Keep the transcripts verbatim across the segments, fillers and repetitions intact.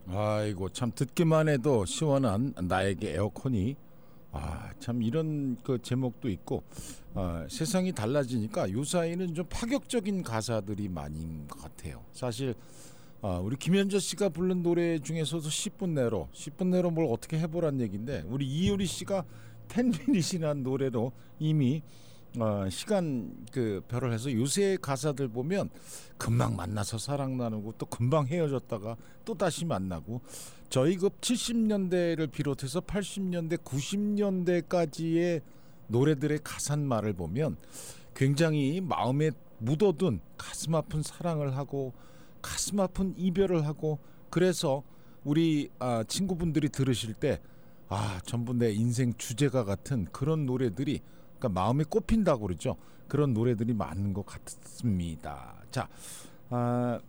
아이고 참 듣기만 해도 시원한 나에게 에어컨이 아, 참 이런 그 제목도 있고 어, 세상이 달라지니까 요사이는 좀 파격적인 가사들이 많은 것 같아요. 사실 어, 우리 김현저 씨가 부른 노래 중에서도 십 분 내로 십 분 내로 뭘 어떻게 해보란 얘기인데 우리 이효리 씨가 텐 미닛이라는 노래로 이미 어, 시간 그 별을 해서 요새 가사들 보면 금방 만나서 사랑 나누고 또 금방 헤어졌다가 또 다시 만나고 저희 그 칠십 년대를 비롯해서 팔십 년대 구십 년대까지의 노래들의 가사말을 보면 굉장히 마음에 묻어둔 가슴 아픈 사랑을 하고 가슴 아픈 이별을 하고 그래서 우리 아, 친구분들이 들으실 때 아, 전부 내 인생 주제가 같은 그런 노래들이 그러니까 마음에 꼽힌다고 그러죠. 그런 노래들이 많은 것 같습니다. 자, 아,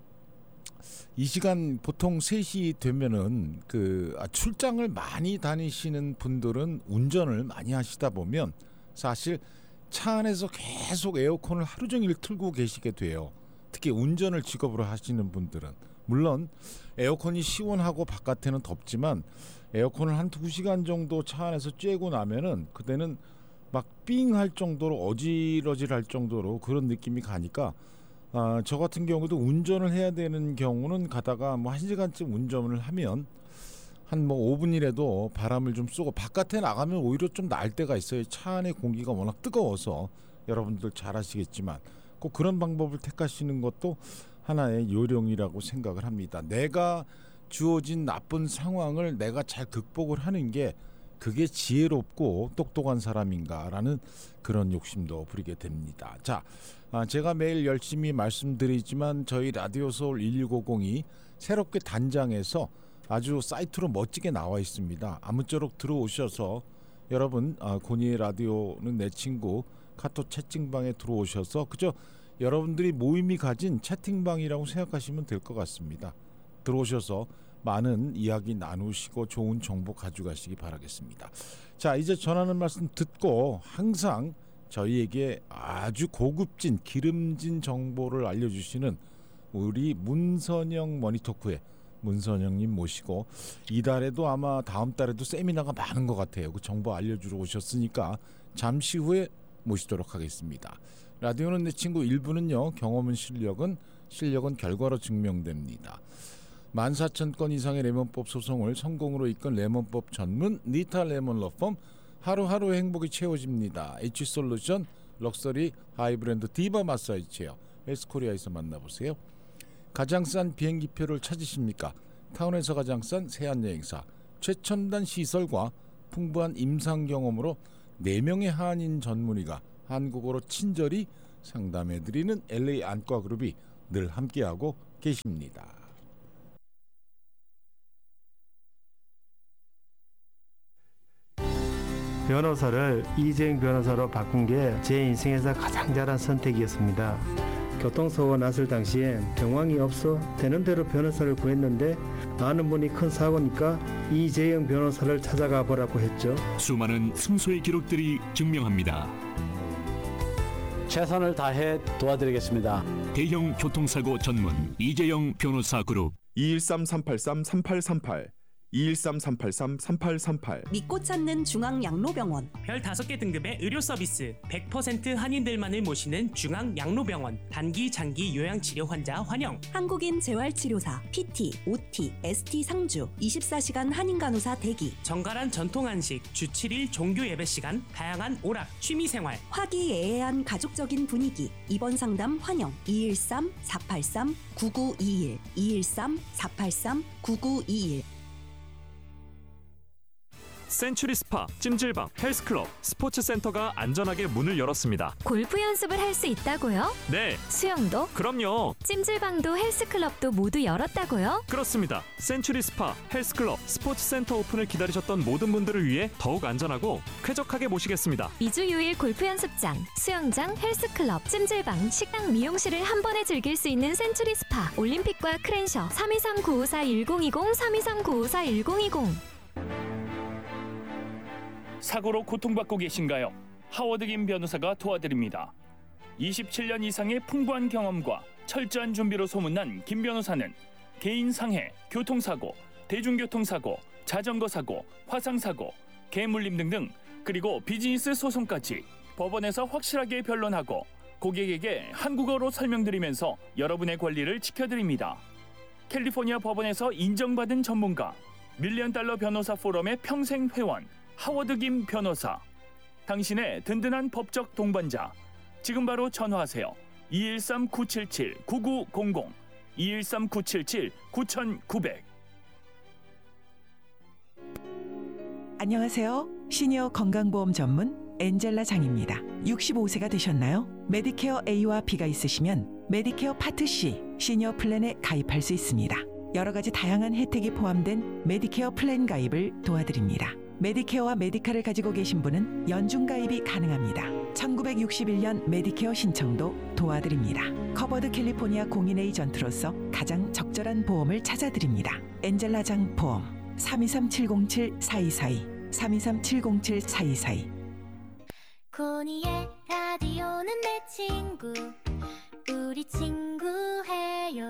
이 시간 보통 세 시 되면은 그 아, 출장을 많이 다니시는 분들은 운전을 많이 하시다 보면 사실 차 안에서 계속 에어컨을 하루 종일 틀고 계시게 돼요. 특히 운전을 직업으로 하시는 분들은 물론 에어컨이 시원하고 바깥에는 덥지만 에어컨을 한 두 시간 정도 차 안에서 쬐고 나면은 그때는 막 삥 할 정도로 어지러질할 정도로 그런 느낌이 가니까 아, 저 같은 경우도 운전을 해야 되는 경우는 가다가 뭐 한 시간쯤 운전을 하면 한 뭐 오 분이라도 바람을 좀 쏘고 바깥에 나가면 오히려 좀 나을 때가 있어요. 차 안의 공기가 워낙 뜨거워서 여러분들 잘 아시겠지만 꼭 그런 방법을 택하시는 것도 하나의 요령이라고 생각을 합니다. 내가 주어진 나쁜 상황을 내가 잘 극복을 하는 게 그게 지혜롭고 똑똑한 사람인가라는 그런 욕심도 부리게 됩니다. 자, 제가 매일 열심히 말씀드리지만 저희 라디오 서울 일육오공이 새롭게 단장해서 아주 사이트로 멋지게 나와 있습니다. 아무쪼록 들어오셔서 여러분 고니의 라디오는 내 친구 카톡 채팅방에 들어오셔서 그저 여러분들이 모임이 가진 채팅방이라고 생각하시면 될 것 같습니다. 들어오셔서 많은 이야기 나누시고 좋은 정보 가져가시기 바라겠습니다. 자, 이제 전하는 말씀 듣고 항상 저희에게 아주 고급진 기름진 정보를 알려주시는 우리 문선영 머니토크의 문선영님 모시고 이달에도 아마 다음 달에도 세미나가 많은 것 같아요. 그 정보 알려주러 오셨으니까 잠시 후에 모시도록 하겠습니다. 라디오는 내 친구 일 부는요. 경험은 실력은 실력은 결과로 증명됩니다. 만 사천 건 이상의 레몬법 소송을 성공으로 이끈 레몬법 전문 니타 레몬 러펌 하루하루의 행복이 채워집니다. H솔루션 럭셔리 하이브랜드 디바 마사지 체어 헬스코리아에서 만나보세요. 가장 싼 비행기표를 찾으십니까? 타운에서 가장 싼 세안여행사 최첨단 시설과 풍부한 임상 경험으로 네 명의 한인 전문의가 한국어로 친절히 상담해드리는 엘에이 안과그룹이 늘 함께하고 계십니다. 변호사를 이재용 변호사로 바꾼 게 제 인생에서 가장 잘한 선택이었습니다. 교통사고가 났을 당시엔 경황이 없어 되는 대로 변호사를 구했는데 아는 분이 큰 사고니까 이재용 변호사를 찾아가 보라고 했죠. 수많은 승소의 기록들이 증명합니다. 최선을 다해 도와드리겠습니다. 대형 교통사고 전문 이재용 변호사 그룹 이일삼 삼팔삼 삼팔삼팔 이일삼 삼팔삼 삼팔삼팔 믿고 찾는 중앙양로병원 별 다섯 개 등급의 의료 서비스 백 퍼센트 한인들만을 모시는 중앙양로병원 단기 장기 요양치료 환자 환영 한국인 재활치료사 피티, 오티, 에스티 상주 이십사 시간 한인간호사 대기 정갈한 전통 한식 주 칠 일 종교 예배 시간 다양한 오락 취미생활 화기애애한 가족적인 분위기 입원 상담 환영 이일삼 사팔삼 구구이일 이일삼 사팔삼 구구이일 센츄리 스파, 찜질방, 헬스클럽, 스포츠센터가 안전하게 문을 열었습니다. 골프 연습을 할 수 있다고요? 네. 수영도? 그럼요. 찜질방도 헬스클럽도 모두 열었다고요? 그렇습니다. 센츄리 스파, 헬스클럽, 스포츠센터 오픈을 기다리셨던 모든 분들을 위해 더욱 안전하고 쾌적하게 모시겠습니다. 이 주 유 일 골프 연습장, 수영장, 헬스클럽, 찜질방, 식당, 미용실을 한 번에 즐길 수 있는 센츄리 스파, 올림픽과 크랜셔 삼이삼 구오사 일공이공 삼이삼 구오사 일공이공 사고로 고통받고 계신가요? 하워드 김 변호사가 도와드립니다. 이십칠 년 이상의 풍부한 경험과 철저한 준비로 소문난 김 변호사는 개인 상해, 교통사고, 대중교통사고, 자전거사고, 화상사고, 개물림 등등 그리고 비즈니스 소송까지 법원에서 확실하게 변론하고 고객에게 한국어로 설명드리면서 여러분의 권리를 지켜드립니다. 캘리포니아 법원에서 인정받은 전문가, 밀리언 달러 변호사 포럼의 평생 회원, 하워드 김 변호사. 당신의 든든한 법적 동반자. 지금 바로 전화하세요. 이일삼 구칠칠 구구공공, 이일삼 구칠칠 구구공공. 안녕하세요. 시니어 건강보험 전문 엔젤라 장입니다. 육십오 세가 되셨나요? 메디케어 A와 B가 있으시면 메디케어 파트 C 시니어 플랜에 가입할 수 있습니다. 여러 가지 다양한 혜택이 포함된 메디케어 플랜 가입을 도와드립니다. 메디케어와 메디카를 가지고 계신 분은 연중 가입이 가능합니다. 천구백육십일 년 메디케어 신청도 도와드립니다. 커버드 캘리포니아 공인 에이전트로서 가장 적절한 보험을 찾아드립니다. 엔젤라장 보험 삼이삼 칠공칠 사이사이 삼이삼 칠공칠 사이사이. 코니의 라디오는 내 친구, 우리 친구해요.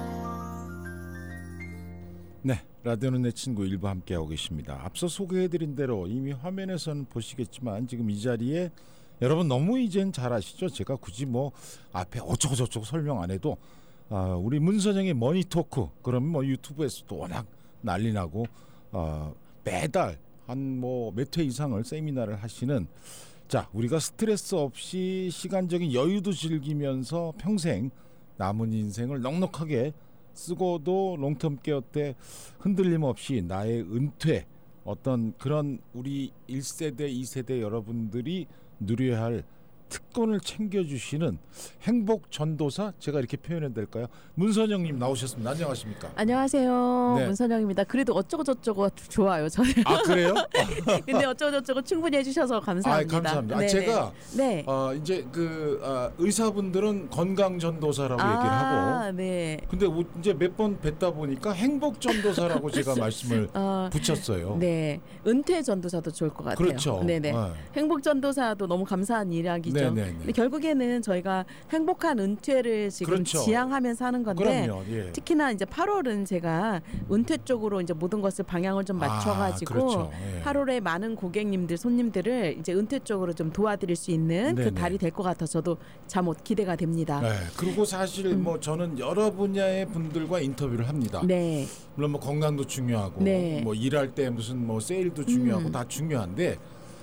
네, 라디오는 내 친구 일부 함께하고 계십니다. 앞서 소개해드린 대로 이미 화면에서는 보시겠지만 지금 이 자리에 여러분 너무 이젠 잘 아시죠? 제가 굳이 뭐 앞에 어쩌고저쩌고 설명 안 해도 아, 우리 문선영의 머니토크, 그러면 뭐 유튜브에서도 워낙 난리 나고 어, 매달 한 뭐 몇 회 이상을 세미나를 하시는, 자, 우리가 스트레스 없이 시간적인 여유도 즐기면서 평생 남은 인생을 넉넉하게 쓰고도 롱텀 케어 때 흔들림 없이 나의 은퇴, 어떤 그런 우리 일 세대 이 세대 여러분들이 누려야 할 특권을 챙겨주시는 행복 전도사, 제가 이렇게 표현해도 될까요? 문선영님 나오셨습니다. 안녕하십니까? 안녕하세요. 네. 문선영입니다. 그래도 어쩌고 저쩌고 좋아요. 저는. 아, 그래요? 근데 어쩌고 저쩌고 충분히 해주셔서 감사합니다. 아, 감사합니다. 아, 제가 네. 어, 이제 그 아, 의사분들은 건강 전도사라고 아, 얘기를 하고, 네. 근데 우, 이제 몇 번 뵙다 보니까 행복 전도사라고 제가 말씀을 어, 붙였어요. 네, 은퇴 전도사도 좋을 것 같아요. 그렇죠. 네네. 네. 행복 전도사도 너무 감사한 이야기죠. 네네네. 근데 결국에는 저희가 행복한 은퇴를 지금 그렇죠. 지향하면서 하는 건데, 그럼요. 예. 특히나 이제 팔월은 제가 은퇴 쪽으로 이제 모든 것을 방향을 좀 맞춰가지고 아, 그렇죠. 예. 팔월에 많은 고객님들, 손님들을 이제 은퇴 쪽으로 좀 도와드릴 수 있는 네네. 그 달이 될 것 같아서 저도 잠옷 기대가 됩니다. 네. 그리고 사실 음. 뭐 저는 여러 분야의 분들과 인터뷰를 합니다. 네. 물론 뭐 건강도 중요하고, 네. 뭐 일할 때 무슨 뭐 세일도 중요하고 음. 다 중요한데,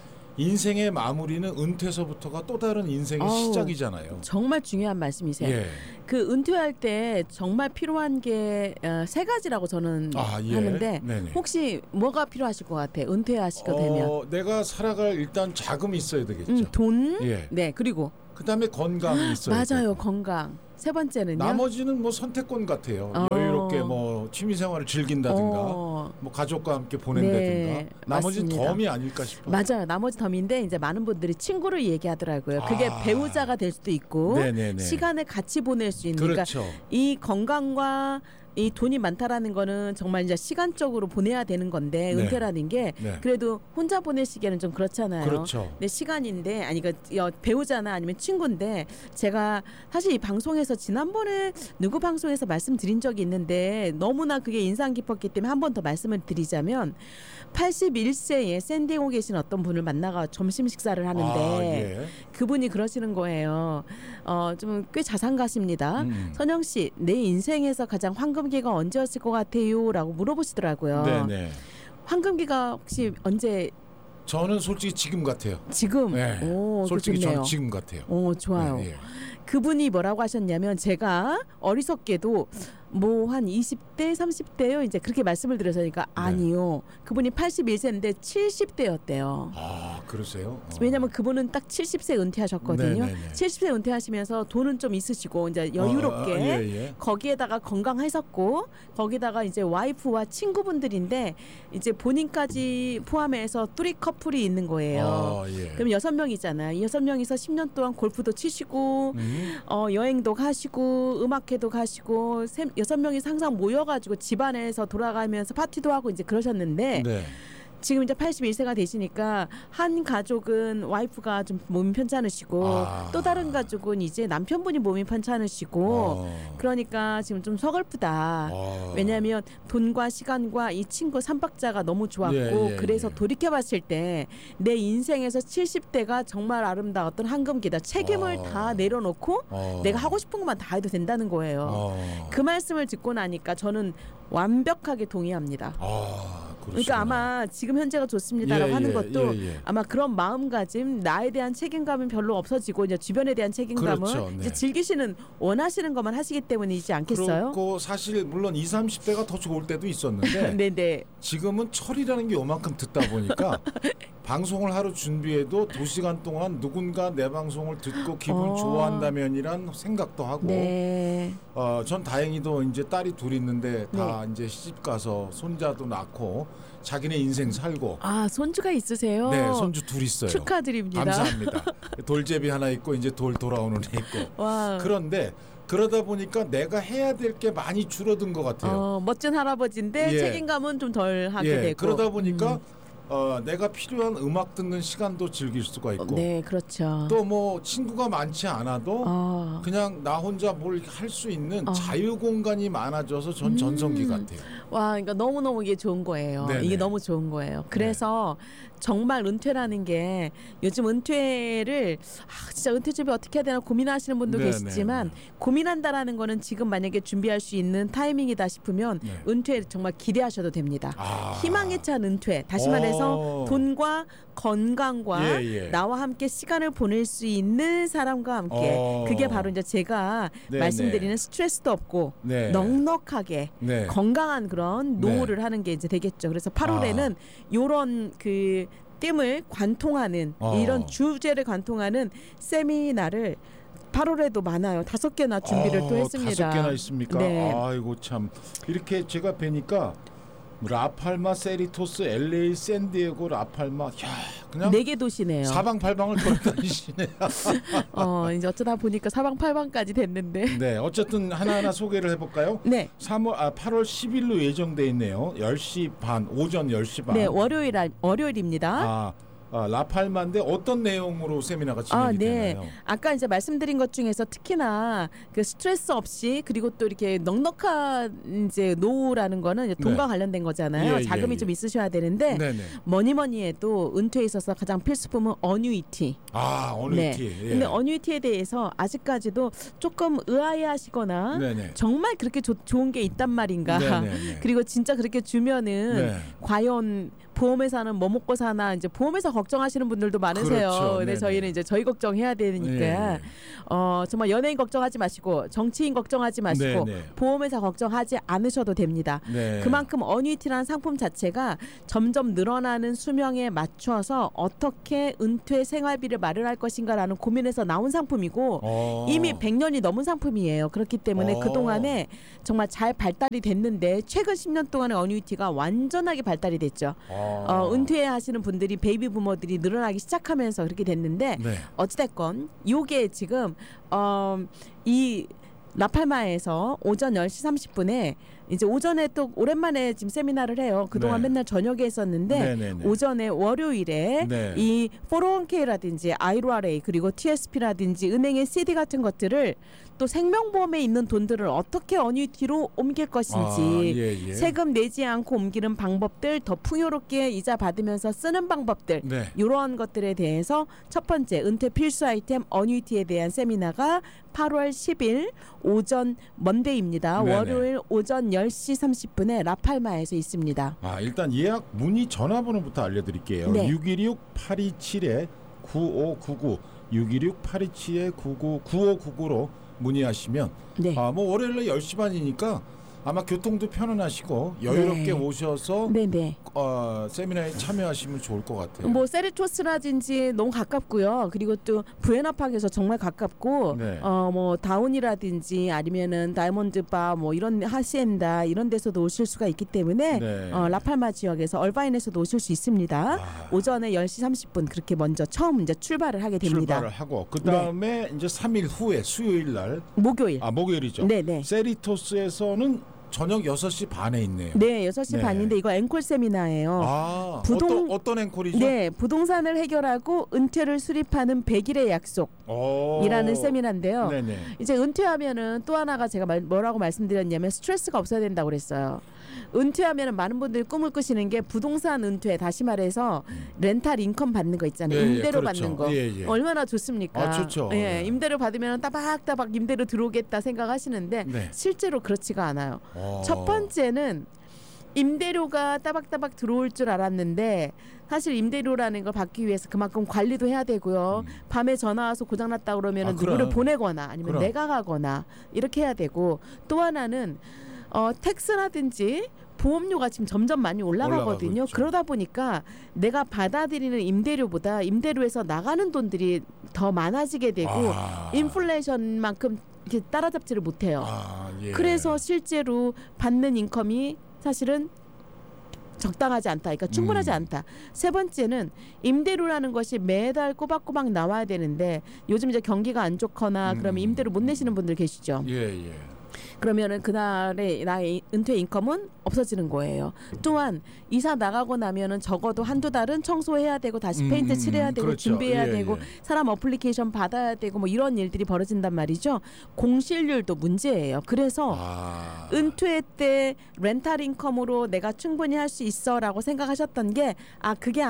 인생의 마무리는 은퇴서부터가 또 다른 인생의 어우, 시작이잖아요. 정말 중요한 말씀이세요. 예. 그 은퇴할 때 정말 필요한 게 세 가지라고 저는 아, 예. 하는데, 네네. 혹시 뭐가 필요하실 것 같아요? 은퇴하시게 되면. 어, 내가 살아갈 일단 자금이 있어야 되겠죠. 음, 돈, 예. 네, 그리고 그다음에 건강이 있어야 맞아요, 되고. 건강. 세 번째는요. 나머지는 뭐 선택권 같아요. 어. 여유롭게 뭐 취미 생활을 즐긴다든가, 어. 뭐 가족과 함께 보낸다든가. 네, 나머지는 맞습니다. 덤이 아닐까 싶어요. 맞아요. 나머지 덤인데 이제 많은 분들이 친구를 얘기하더라고요. 그게 아. 배우자가 될 수도 있고, 네네네. 시간을 같이 보낼 수 있는. 그렇죠. 그러니까 이 건강과 이 돈이 많다라는 거는 정말 이제 시간적으로 보내야 되는 건데, 네. 은퇴라는 게 네. 그래도 혼자 보내시기에는 좀 그렇잖아요. 그렇죠. 내 시간인데, 아니 그 배우자나 아니면 친구인데, 제가 사실 이 방송에서 지난번에 누구 방송에서 말씀드린 적이 있는데 너무나 그게 인상 깊었기 때문에 한 번 더 말씀을 드리자면, 팔십일 세에 샌디에고 계신 어떤 분을 만나가 점심 식사를 하는데 아, 예. 그분이 그러시는 거예요. 어, 좀 꽤 자상가십니다. 음. 선영 씨, 내 인생에서 가장 황금기가 언제였을 것 같아요? 라고 물어보시더라고요. 네네. 황금기가 혹시 언제? 저는 솔직히 지금 같아요. 지금? 네. 오, 솔직히 좋네요. 저는 지금 같아요. 오, 좋아요. 네, 예. 그분이 뭐라고 하셨냐면, 제가 어리석게도 뭐 한 이십 대 삼십 대요 이제 그렇게 말씀을 드렸으니까, 네. 아니요, 그분이 팔십일 세인데 칠십 대였대요. 아, 그러세요? 어. 왜냐면 그분은 딱 칠십 세 은퇴하셨거든요. 네네네. 칠십 세 은퇴하시면서 돈은 좀 있으시고 이제 여유롭게 어, 어, 예, 예. 거기에다가 건강하셨고, 거기다가 이제 와이프와 친구분들인데 이제 본인까지 포함해서 뚜리 커플이 있는 거예요. 아, 예. 그럼 여섯 명이잖아요. 이 여섯 명이서 십 년 동안 골프도 치시고, 음. 어, 여행도 가시고, 음악회도 가시고, 세, 여섯 명이 항상 모여가지고 집안에서 돌아가면서 파티도 하고 이제 그러셨는데, 네. 지금 이제 팔십일 세가 되시니까 한 가족은 와이프가 좀 몸이 편찮으시고 아. 또 다른 가족은 이제 남편분이 몸이 편찮으시고 어. 그러니까 지금 좀 서글프다. 어. 왜냐하면 돈과 시간과 이 친구 삼박자가 너무 좋았고 예, 예, 그래서 예. 돌이켜봤을 때 내 인생에서 칠십 대가 정말 아름다웠던 황금기다. 책임을 어. 다 내려놓고 어. 내가 하고 싶은 것만 다 해도 된다는 거예요. 어. 그 말씀을 듣고 나니까 저는 완벽하게 동의합니다. 아, 그러니까 아마 지금 현재가 좋습니다라고 예, 하는 예, 것도 예, 예. 아마 그런 마음가짐, 나에 대한 책임감은 별로 없어지고 이제 주변에 대한 책임감은 그렇죠, 네. 이제 즐기시는 원하시는 것만 하시기 때문이지 않겠어요? 그렇고 사실 물론 이십, 삼십 대가 더 좋을 때도 있었는데 네네. 지금은 철이라는 게 요만큼 듣다 보니까 방송을 하루 준비해도 두 시간 동안 누군가 내 방송을 듣고 기분 어. 좋아한다면이란 생각도 하고 네. 어, 전 다행히도 이제 딸이 둘 있는데 다 이제 시집 가서 손자도 낳고 자기네 인생 살고 아 손주가 있으세요? 네, 손주 둘 있어요. 축하드립니다. 감사합니다. 돌제비 하나 있고 이제 돌 돌아오는 애 있고. 와. 그런데 그러다 보니까 내가 해야 될 게 많이 줄어든 것 같아요. 어, 멋진 할아버지인데 예. 책임감은 좀 덜 하게 예, 되고. 그러다 보니까 음. 어, 내가 필요한 음악 듣는 시간도 즐길 수가 있고. 네, 그렇죠. 또 뭐 친구가 많지 않아도 어. 그냥 나 혼자 뭘 할 수 있는 어. 자유 공간이 많아져서 전 전성기 음. 같아요. 와, 그러니까 너무 너무 이게 좋은 거예요. 네네. 이게 너무 좋은 거예요. 그래서 정말 은퇴라는 게 요즘 은퇴를 아, 진짜 은퇴 준비 어떻게 해야 되나 고민하시는 분도 네네. 계시지만 고민한다라는 거는 지금 만약에 준비할 수 있는 타이밍이다 싶으면 네. 은퇴 정말 기대하셔도 됩니다. 아. 희망에 찬 은퇴. 다시 오. 말해서 돈과 건강과 예, 예. 나와 함께 시간을 보낼 수 있는 사람과 함께 어. 그게 바로 이제 제가 네네. 말씀드리는 스트레스도 없고 네. 넉넉하게 네. 건강한 그런 노후를 하는 게 이제 되겠죠. 그래서 팔월에는 요런 그 뜸을 관통하는 어. 이런 주제를 관통하는 세미나를 팔월에도 많아요. 다섯 개나 준비를 어, 또 했습니다. 다섯 개나 있습니까? 네. 아이고 참 이렇게 제가 뵈니까 라팔마, 세리토스, 엘에이, 샌디에고, 라팔마, 야 그냥 네 개 도시네요. 사방팔방을 돌아다니시네. 어 이제 어쩌다 보니까 사방팔방까지 됐는데. 네, 어쨌든 하나하나 소개를 해볼까요? 네. 삼월 아 팔월 십일로 예정돼 있네요. 열 시 반, 오전 열 시 반. 네, 월요일 월요일입니다. 아, 아 라팔마인데 어떤 내용으로 세미나가 진행이 아, 네. 되나요? 아까 이제 말씀드린 것 중에서 특히나 그 스트레스 없이 그리고 또 이렇게 넉넉한 이제 노후라는 거는 이제 돈과 네. 관련된 거잖아요. 예, 자금이 예, 좀 예. 있으셔야 되는데 네네. 뭐니 뭐니 해도 은퇴에 있어서 가장 필수품은 어뉴이티. 아, 어느티. 네. 예. 근데 어뉴이티에 대해서 아직까지도 조금 의아해하시거나 네네. 정말 그렇게 조, 좋은 게 있단 말인가. 네네네. 그리고 진짜 그렇게 주면은 네. 과연 보험회사는 뭐 먹고 사나 이제 보험회사 걱정하시는 분들도 많으세요. 그렇죠. 근데 네네. 저희는 이제 저희 걱정해야 되니까 네. 어 정말 연예인 걱정하지 마시고 정치인 걱정하지 마시고 네네. 보험회사 걱정하지 않으셔도 됩니다. 네. 그만큼 어뉴이티라는 상품 자체가 점점 늘어나는 수명에 맞춰서 어떻게 은퇴 생활비를 마련할 것인가라는 고민에서 나온 상품이고 어. 이미 백 년이 넘은 상품이에요. 그렇기 때문에 어. 그동안에 정말 잘 발달이 됐는데 최근 십 년 동안의 어뉴이티가 완전하게 발달이 됐죠. 어. 어, 은퇴하시는 분들이 베이비 부머들이 늘어나기 시작하면서 그렇게 됐는데 네. 어찌됐건 요게 지금 어, 이 라팔마에서 오전 열 시 삼십 분에 이제 오전에 또 오랜만에 지금 세미나를 해요. 그동안 네. 맨날 저녁에 했었는데 네네네. 오전에 월요일에 네. 이 포로원케이라든지 아이알에이 그리고 티에스피라든지 은행의 씨디 같은 것들을 또 생명보험에 있는 돈들을 어떻게 어뉴이티로 옮길 것인지 아, 예, 예. 세금 내지 않고 옮기는 방법들 더 풍요롭게 이자 받으면서 쓰는 방법들 네. 이러한 것들에 대해서 첫 번째 은퇴 필수 아이템 어뉴이티에 대한 세미나가 팔월 십일 오전 먼데이입니다. 네네. 월요일 오전 열 시 삼십 분에 라팔마에서 있습니다. 아, 일단 예약 문의 전화번호부터 알려드릴게요. 네. 육일육 팔이칠 구오구구 육일육 팔이칠 구오구구로 문의하시면 네. 아, 뭐 월요일에 열 시 반이니까 아마 교통도 편안하시고 여유롭게 네. 오셔서 네네. 어, 세미나에 참여하시면 좋을 것 같아요. 뭐 세리토스라든지 너무 가깝고요. 그리고 또 부에나파크에서 정말 가깝고 네. 어 뭐 다운이라든지 아니면은 다이몬드 바 뭐 이런 하시엔다 이런 데서도 오실 수가 있기 때문에 네. 어, 라팔마 지역에서 얼바인에서도 오실 수 있습니다. 아. 오전에 열 시 삼십 분 그렇게 먼저 처음 이제 출발을 하게 됩니다. 출발을 하고 그 다음에 이제 삼 일 후에 수요일 날 목요일. 아 목요일이죠. 네네. 세리토스에서는 저녁 여섯 시 반에 있네요. 네, 여섯 시 네. 반인데 이거 앵콜 세미나예요. 아, 부동- 어떤, 어떤 앵콜이죠? 네, 부동산을 해결하고 은퇴를 수립하는 백일의 약속이라는 세미나인데요. 네네. 이제 은퇴하면은 또 하나가 제가 말, 뭐라고 말씀드렸냐면 스트레스가 없어야 된다고 그랬어요. 은퇴하면은 많은 분들이 꿈을 꾸시는 게 부동산 은퇴, 다시 말해서 렌탈 인컴 받는 거 있잖아요. 예, 예, 임대료 그렇죠. 받는 거. 예, 예. 얼마나 좋습니까? 아, 좋죠. 예, 네. 임대료 받으면 따박따박 임대료 들어오겠다 생각하시는데 네. 실제로 그렇지가 않아요. 어. 첫 번째는 임대료가 따박따박 들어올 줄 알았는데 사실 임대료라는 걸 받기 위해서 그만큼 관리도 해야 되고요. 밤에 전화 와서 고장났다 그러면 아, 누구를 그럼. 보내거나 아니면 그럼. 내가 가거나 이렇게 해야 되고 또 하나는 어, 텍스라든지 보험료가 지금 점점 많이 올라가거든요. 올라가고 있죠. 그러다 보니까 내가 받아들이는 임대료보다 임대료에서 나가는 돈들이 더 많아지게 되고 아. 인플레이션만큼 이렇게 따라잡지를 못해요. 아, 예. 그래서 실제로 받는 인컴이 사실은 적당하지 않다. 그러니까 충분하지 음. 않다. 세 번째는 임대료라는 것이 매달 꼬박꼬박 나와야 되는데 요즘 이제 경기가 안 좋거나 음. 그러면 임대료 못 내시는 분들 계시죠. 예, 예. 그러면은 그날의 나의 은퇴 인컴은 없어지는 거예요. 또한 이사 나가고 나면은 적어도 한두 달은 청소해야 되고 다시 음, 페인트 음, 칠해야 되고 그렇죠. 준비해야 예, 되고 예. 사람 어플리케이션 받아야 되고 뭐 이런 일들이 벌어진단 말이죠. 공실률도 문제예요. 그래서 아. 은퇴 때 렌탈 인컴으로 내가 충분히 할 수 있어라고 생각하셨던 게 아 그게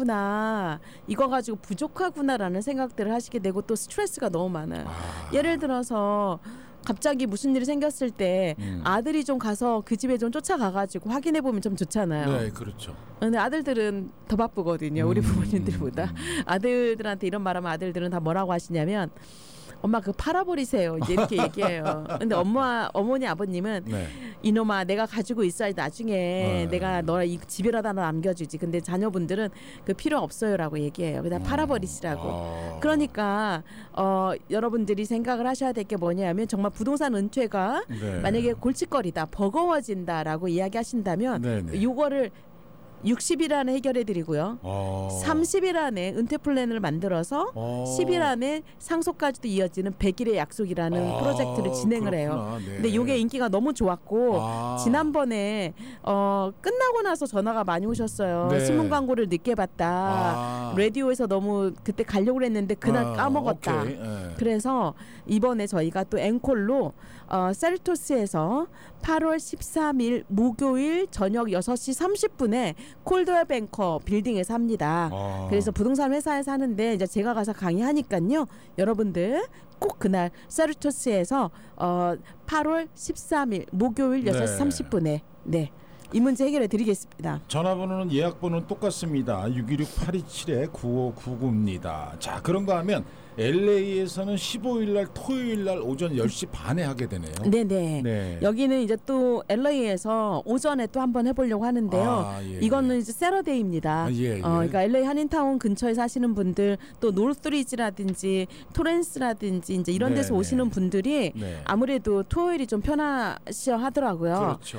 아니구나. 이거 가지고 부족하구나라는 생각들을 하시게 되고 또 스트레스가 너무 많아요. 아. 예를 들어서 갑자기 무슨 일이 생겼을 때 음. 아들이 좀 가서 그 집에 좀 쫓아가가지고 확인해 보면 좀 좋잖아요. 네, 그렇죠. 근데 아들들은 더 바쁘거든요. 우리 음, 부모님들보다. 음, 아들들한테 이런 말하면 아들들은 다 뭐라고 하시냐면 엄마 그 팔아버리세요. 이제 이렇게 얘기해요. 근데 엄마, 어머니, 아버님은 네. 이놈아 내가 가지고 있어야 나중에 네. 내가 너이 집에라도 남겨주지. 근데 자녀분들은 그 필요 없어요라고 얘기해요. 그냥 팔아버리시라고. 어. 그러니까 어, 여러분들이 생각을 하셔야 될 게 뭐냐면 정말 부동산 은퇴가 네. 만약에 골칫거리다 버거워진다라고 이야기하신다면 네네. 요거를 육십 일 안에 해결해 드리고요. 어. 삼십 일 안에 은퇴 플랜을 만들어서 어. 십 일 안에 상속까지도 이어지는 백 일의 약속이라는 아, 프로젝트를 진행을 해요. 그렇구나. 네. 근데 이게 인기가 너무 좋았고 아. 지난번에 어, 끝나고 나서 전화가 많이 오셨어요. 네. 신문 광고를 늦게 봤다. 아. 라디오에서 너무 그때 가려고 했는데 그날 아, 까먹었다. 오케이. 네. 그래서 이번에 저희가 또 앵콜로 어, 셀토스에서 팔월 십삼일 목요일 저녁 여섯 시 삼십 분에 콜드웰 뱅커 빌딩에서 합니다. 아. 그래서 부동산 회사에서 하는데 이제 제가 가서 강의하니까요. 여러분들 꼭 그날 셀토스에서 어, 팔월 십삼일 목요일 여섯 시 네. 삼십 분에 네. 이 문제 해결해 드리겠습니다. 전화번호는 예약번호는 똑같습니다. 육이육 팔이칠 구오구구입니다. 자, 그런가 하면 엘에이에서는 십오일 날 토요일 날 오전 열 시 반에 하게 되네요. 네네. 네. 여기는 이제 또 엘에이에서 오전에 또 한번 해보려고 하는데요. 아, 예, 이거는 이제 세러데이입니다. 아, 예, 예. 어, 그러니까 엘에이 한인타운 근처에 사시는 분들, 또 노스리지라든지 토렌스라든지 이제 이런 데서 네네. 오시는 분들이 네. 아무래도 토요일이 좀 편하셔 하더라고요. 그렇죠.